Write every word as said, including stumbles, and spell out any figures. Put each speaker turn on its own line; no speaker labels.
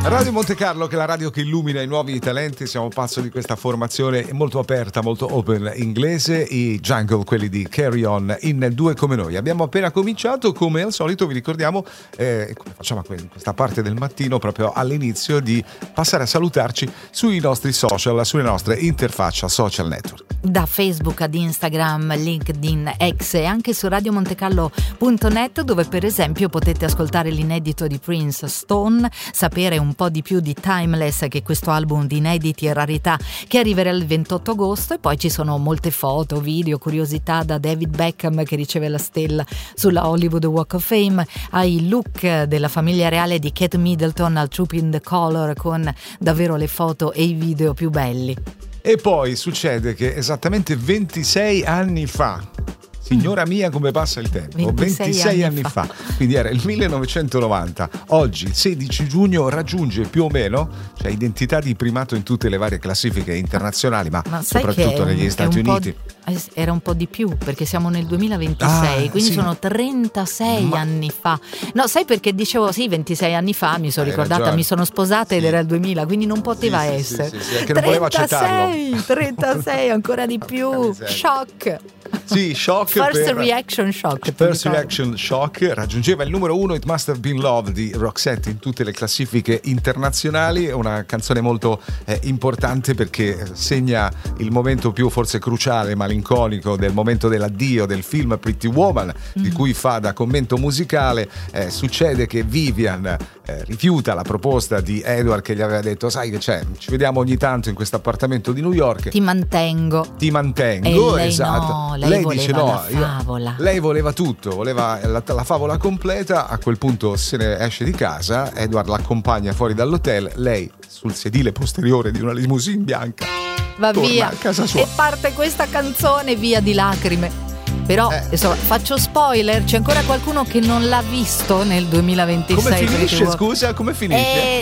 Radio Monte Carlo, che è la radio che illumina i nuovi talenti. Siamo pazzo di questa formazione molto aperta, molto open inglese. I Jungle, quelli di Carry On, in Due Come Noi. Abbiamo appena cominciato, come al solito vi ricordiamo, eh, come facciamo in questa parte del mattino, proprio all'inizio, di passare a salutarci sui nostri social, sulle nostre interfacce social network.
Da Facebook ad Instagram, LinkedIn, X e anche su radio montecarlo punto net, dove per esempio potete ascoltare l'inedito di Prince, Stone, sapere un po' di più di Timeless, che è questo album di inediti e rarità che arriverà il ventotto agosto, e poi ci sono molte foto, video, curiosità, da David Beckham che riceve la stella sulla Hollywood Walk of Fame, ai look della famiglia reale di Kate Middleton al Troop in the Color, con davvero le foto e i video più belli.
E poi succede che esattamente ventisei anni fa, signora mia come passa il tempo, ventisei, ventisei anni, anni fa. fa, quindi era il millenovecentonovanta, oggi il sedici giugno raggiunge più o meno, cioè identità di primato in tutte le varie classifiche internazionali, ma,
ma
soprattutto negli Stati Uniti.
Di, era un po' di più, perché siamo nel duemilaventisei, ah, quindi sì. Sono trentasei ma... anni fa. No, sai perché dicevo sì, ventisei anni fa, mi sono Hai ricordata, ragione. Mi sono sposata sì. Ed era il duemila, quindi non poteva
sì,
essere.
Sì, sì, sì, sì, che non volevo accettarlo.
trentasei, ancora di più. Shock.
Sì, shock.
First
per...
reaction shock.
First reaction shock raggiungeva il numero uno It Must Have Been Love di Roxette in tutte le classifiche internazionali. È una canzone molto eh, importante perché segna il momento più forse cruciale, malinconico del momento dell'addio del film Pretty Woman, mm. di cui fa da commento musicale. Eh, succede che Vivian eh, rifiuta la proposta di Edward, che gli aveva detto: sai che c'è, ci vediamo ogni tanto in questo appartamento di New York,
ti mantengo
ti mantengo
e lei
esatto
no, lei, lei dice no, la favola.
Io, lei voleva tutto, voleva la, la favola completa. A quel punto se ne esce di casa, Edward l'accompagna fuori dall'hotel, lei sul sedile posteriore di una limousine bianca
va via
a casa sua.
E parte questa canzone via di lacrime. Però eh. insomma, faccio spoiler, c'è ancora qualcuno che non l'ha visto nel duemilaventisei.
Come finisce? Scusa, come finisce?